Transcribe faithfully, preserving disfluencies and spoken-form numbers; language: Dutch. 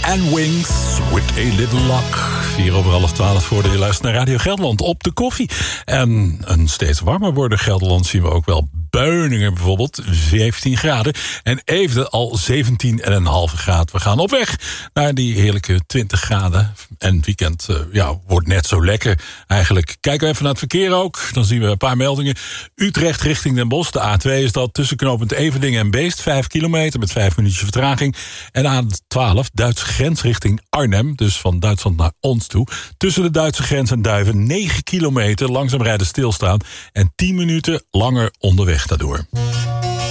and Wings with a little luck. Vier over half twaalf voordat je luistert naar Radio Gelderland op de koffie. En een steeds warmer worden Gelderland zien we ook wel. Beuningen bijvoorbeeld, zeventien graden. En Eefde al zeventien komma vijf graden. We gaan op weg naar die heerlijke twintig graden. En het weekend uh, ja, wordt net zo lekker eigenlijk. Kijken we even naar het verkeer ook. Dan zien we een paar meldingen. Utrecht richting Den Bosch. De A twee is dat tussen knooppunt Everdingen en Beest. Vijf kilometer met vijf minuutjes vertraging. En A twaalf, Duitse grens richting Arnhem. Dus van Duitsland naar ons toe. Tussen de Duitse grens en Duiven. negen kilometer langzaam rijden stilstaan. En tien minuten langer onderweg daardoor.